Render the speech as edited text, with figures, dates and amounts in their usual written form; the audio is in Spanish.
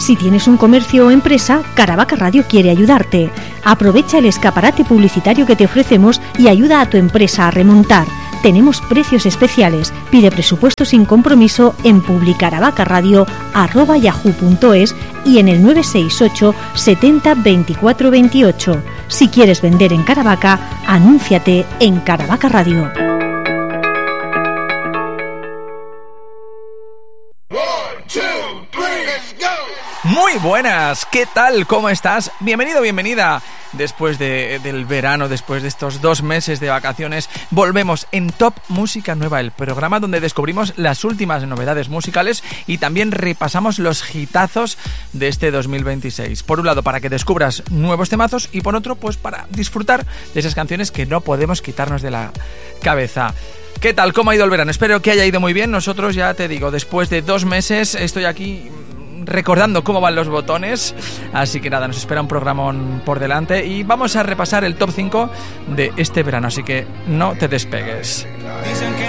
Si tienes un comercio o empresa, Caravaca Radio quiere ayudarte. Aprovecha el escaparate publicitario que te ofrecemos y ayuda a tu empresa a remontar. Tenemos precios especiales. Pide presupuesto sin compromiso en publicaravacaradio@yahoo.es y en el 968 70 24 28. Si quieres vender en Caravaca, anúnciate en Caravaca Radio. Muy buenas, ¿qué tal? ¿Cómo estás? Bienvenido, bienvenida. Después del verano, después de estos 2 meses de vacaciones, volvemos en Top Música Nueva, el programa donde descubrimos las últimas novedades musicales y también repasamos los hitazos de este 2026. Por un lado, para que descubras nuevos temazos y por otro, pues para disfrutar de esas canciones que no podemos quitarnos de la cabeza. ¿Qué tal? ¿Cómo ha ido el verano? Espero que haya ido muy bien. Nosotros, ya te digo, después de 2 meses estoy aquí recordando cómo van los botones, así que nada, nos espera un programón por delante y vamos a repasar el top 5 de este verano, así que no te despegues. Dicen que